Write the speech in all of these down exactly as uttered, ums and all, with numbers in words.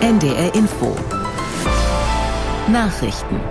N D R Info. Nachrichten.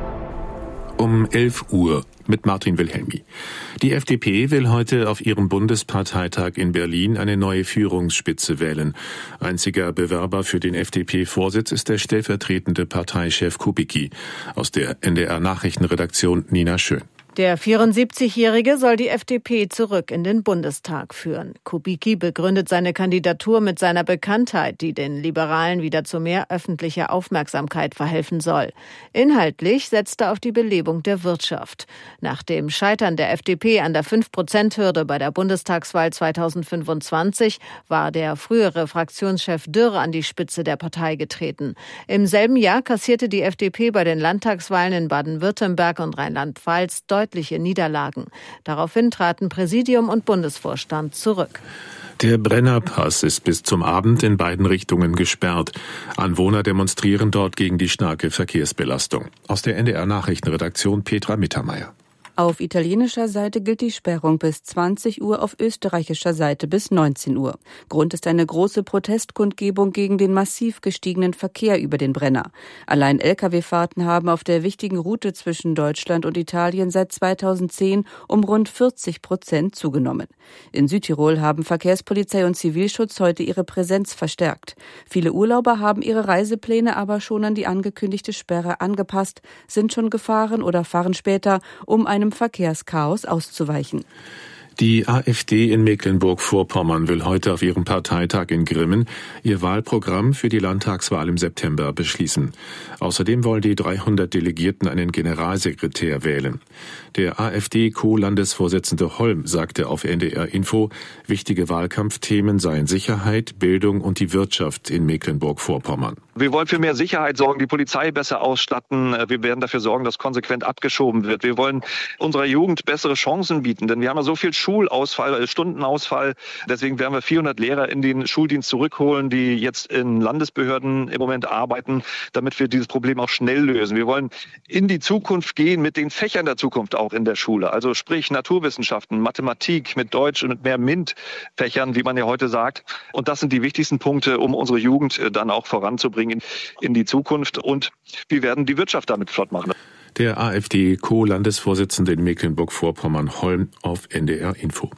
Um elf Uhr mit Martin Wilhelmi. Die F D P will heute auf ihrem Bundesparteitag in Berlin eine neue Führungsspitze wählen. Einziger Bewerber für den F D P-Vorsitz ist der stellvertretende Parteichef Kubicki. Aus der N D R-Nachrichtenredaktion Nina Schön. Der vierundsiebzigjährige soll die F D P zurück in den Bundestag führen. Kubicki begründet seine Kandidatur mit seiner Bekanntheit, die den Liberalen wieder zu mehr öffentlicher Aufmerksamkeit verhelfen soll. Inhaltlich setzt er auf die Belebung der Wirtschaft. Nach dem Scheitern der F D P an der fünf Prozent Hürde bei der Bundestagswahl zweitausendfünfundzwanzig war der frühere Fraktionschef Dürr an die Spitze der Partei getreten. Im selben Jahr kassierte die F D P bei den Landtagswahlen in Baden-Württemberg und Rheinland-Pfalz deutliche Niederlagen. Daraufhin traten Präsidium und Bundesvorstand zurück. Der Brennerpass ist bis zum Abend in beiden Richtungen gesperrt. Anwohner demonstrieren dort gegen die starke Verkehrsbelastung. Aus der N D R-Nachrichtenredaktion Petra Mittermeier. Auf italienischer Seite gilt die Sperrung bis zwanzig Uhr, auf österreichischer Seite bis neunzehn Uhr. Grund ist eine große Protestkundgebung gegen den massiv gestiegenen Verkehr über den Brenner. Allein L K W-Fahrten haben auf der wichtigen Route zwischen Deutschland und Italien seit zweitausendzehn um rund vierzig Prozent zugenommen. In Südtirol haben Verkehrspolizei und Zivilschutz heute ihre Präsenz verstärkt. Viele Urlauber haben ihre Reisepläne aber schon an die angekündigte Sperre angepasst, sind schon gefahren oder fahren später, um einem Verkehrschaos auszuweichen. Die AfD in Mecklenburg-Vorpommern will heute auf ihrem Parteitag in Grimmen ihr Wahlprogramm für die Landtagswahl im September beschließen. Außerdem wollen die dreihundert Delegierten einen Generalsekretär wählen. Der AfD-Co-Landesvorsitzende Holm sagte auf N D R Info, wichtige Wahlkampfthemen seien Sicherheit, Bildung und die Wirtschaft in Mecklenburg-Vorpommern. Wir wollen für mehr Sicherheit sorgen, die Polizei besser ausstatten. Wir werden dafür sorgen, dass konsequent abgeschoben wird. Wir wollen unserer Jugend bessere Chancen bieten, denn wir haben ja so viel Schulausfall, Stundenausfall. Deswegen werden wir vierhundert Lehrer in den Schuldienst zurückholen, die jetzt in Landesbehörden im Moment arbeiten, damit wir dieses Problem auch schnell lösen. Wir wollen in die Zukunft gehen mit den Fächern der Zukunft auch in der Schule. Also sprich Naturwissenschaften, Mathematik mit Deutsch und mit mehr MINT-Fächern, wie man ja heute sagt. Und das sind die wichtigsten Punkte, um unsere Jugend dann auch voranzubringen in, in die Zukunft. Und wir werden die Wirtschaft damit flott machen. Der AfD-Co-Landesvorsitzende in Mecklenburg-Vorpommern Holm auf N D R Info.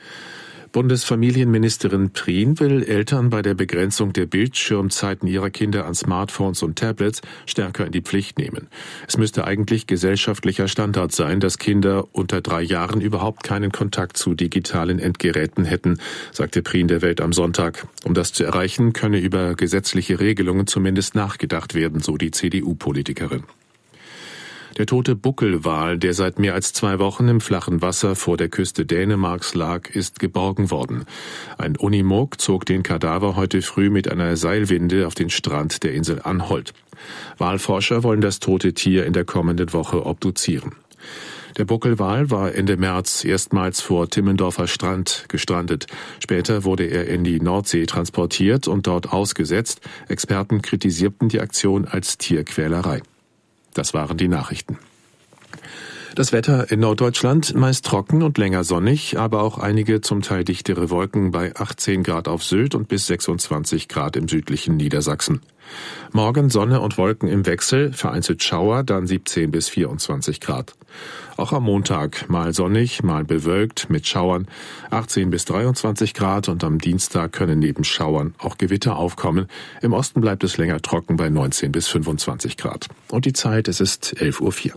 Bundesfamilienministerin Prien will Eltern bei der Begrenzung der Bildschirmzeiten ihrer Kinder an Smartphones und Tablets stärker in die Pflicht nehmen. Es müsste eigentlich gesellschaftlicher Standard sein, dass Kinder unter drei Jahren überhaupt keinen Kontakt zu digitalen Endgeräten hätten, sagte Prien der Welt am Sonntag. Um das zu erreichen, könne über gesetzliche Regelungen zumindest nachgedacht werden, so die C D U-Politikerin. Der tote Buckelwal, der seit mehr als zwei Wochen im flachen Wasser vor der Küste Dänemarks lag, ist geborgen worden. Ein Unimog zog den Kadaver heute früh mit einer Seilwinde auf den Strand der Insel Anholt. Walforscher wollen das tote Tier in der kommenden Woche obduzieren. Der Buckelwal war Ende März erstmals vor Timmendorfer Strand gestrandet. Später wurde er in die Nordsee transportiert und dort ausgesetzt. Experten kritisierten die Aktion als Tierquälerei. Das waren die Nachrichten. Das Wetter in Norddeutschland meist trocken und länger sonnig, aber auch einige zum Teil dichtere Wolken bei achtzehn Grad auf Sylt und bis sechsundzwanzig Grad im südlichen Niedersachsen. Morgen Sonne und Wolken im Wechsel, vereinzelt Schauer, dann siebzehn bis vierundzwanzig Grad. Auch am Montag mal sonnig, mal bewölkt mit Schauern, achtzehn bis dreiundzwanzig Grad und am Dienstag können neben Schauern auch Gewitter aufkommen. Im Osten bleibt es länger trocken bei neunzehn bis fünfundzwanzig Grad. Und die Zeit, es ist elf Uhr vier.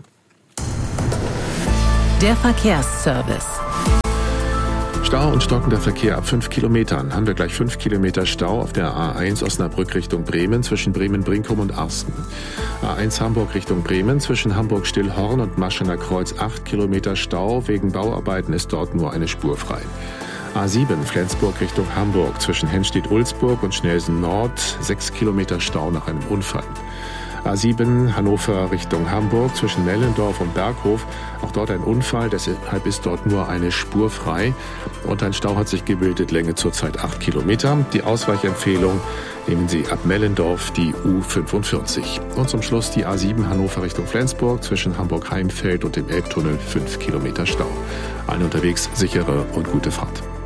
Der Verkehrsservice. Stau und stockender Verkehr ab fünf Kilometern. Haben wir gleich fünf Kilometer Stau auf der A eins Osnabrück Richtung Bremen zwischen Bremen-Brinkum und Arsten. A eins Hamburg Richtung Bremen zwischen Hamburg-Stillhorn und Maschener Kreuz acht Kilometer Stau. Wegen Bauarbeiten ist dort nur eine Spur frei. A sieben Flensburg Richtung Hamburg zwischen Henstedt-Ulzburg und Schnelsen Nord sechs Kilometer Stau nach einem Unfall. A sieben Hannover Richtung Hamburg zwischen Mellendorf und Berghof. Auch dort ein Unfall, deshalb ist dort nur eine Spur frei. Und ein Stau hat sich gebildet, Länge zurzeit acht Kilometer. Die Ausweichempfehlung: nehmen Sie ab Mellendorf die U fünfundvierzig. Und zum Schluss die A sieben Hannover Richtung Flensburg zwischen Hamburg-Heimfeld und dem Elbtunnel fünf Kilometer Stau. Allen unterwegs sichere und gute Fahrt.